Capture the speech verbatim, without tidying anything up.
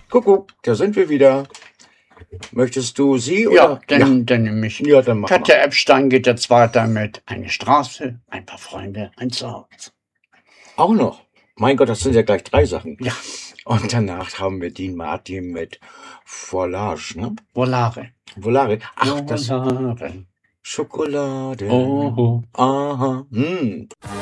Kuckuck, da sind wir wieder. Möchtest du sie oder? Ja, dann, dann nehme ich. Ja, dann mach Katja mal. Epstein geht jetzt weiter mit Eine Straße, ein paar Freunde, ein Zuhause. Auch noch. Mein Gott, das sind ja gleich drei Sachen. Ja, Und danach haben wir Dean Martin mit Volage, ne? Volare. Volare. Ach, das Volare. Schokolade. Oh, oh. Aha. Hm.